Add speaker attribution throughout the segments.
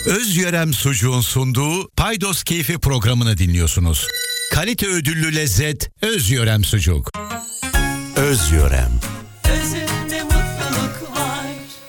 Speaker 1: Özyörem Sucuğun sunduğu Paydos Keyfi programını dinliyorsunuz. Kalite ödüllü lezzet Özyörem Sucuk. Özyörem.
Speaker 2: Özünde mutluluk var.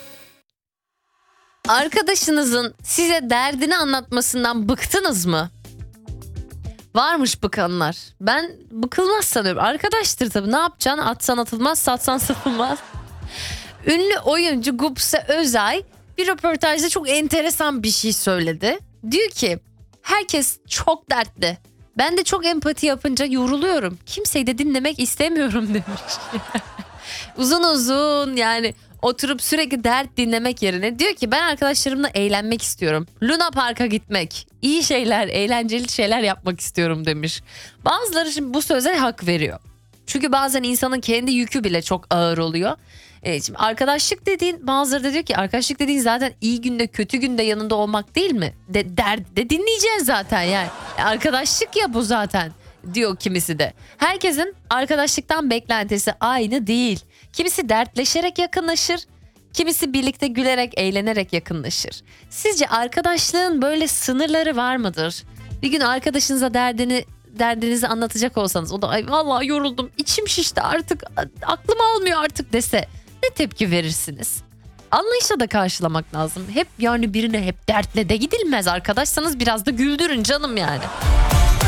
Speaker 3: Arkadaşınızın size derdini anlatmasından bıktınız mı? Varmış bıkanlar. Ben bıkılmaz sanıyorum. Arkadaştır tabii, ne yapacaksın? Atsan atılmaz, satsan satılmaz. Ünlü oyuncu Gupse Özay bir röportajda çok enteresan bir şey söyledi. Diyor ki herkes çok dertli. Ben de çok empati yapınca yoruluyorum. Kimseyi de dinlemek istemiyorum demiş. Uzun uzun yani oturup sürekli dert dinlemek yerine diyor ki ben arkadaşlarımla eğlenmek istiyorum. Luna Park'a gitmek, iyi şeyler, eğlenceli şeyler yapmak istiyorum demiş. Bazıları şimdi bu söze hak veriyor. Çünkü bazen insanın kendi yükü bile çok ağır oluyor. Şimdi arkadaşlık dediğin, bazıları da diyor ki arkadaşlık dediğin zaten iyi günde kötü günde yanında olmak değil mi? Derdi de dinleyeceğiz zaten yani. Arkadaşlık ya bu zaten diyor kimisi de. Herkesin arkadaşlıktan beklentisi aynı değil. Kimisi dertleşerek yakınlaşır, kimisi birlikte gülerek, eğlenerek yakınlaşır. Sizce arkadaşlığın böyle sınırları var mıdır? Bir gün arkadaşınıza derdinizi anlatacak olsanız o da ay vallahi yoruldum, içim şişti artık, aklım almıyor artık dese ne tepki verirsiniz? Anlayışla da karşılamak lazım. Hep yani birine hep dertle de gidilmez, arkadaşsanız biraz da güldürün canım yani.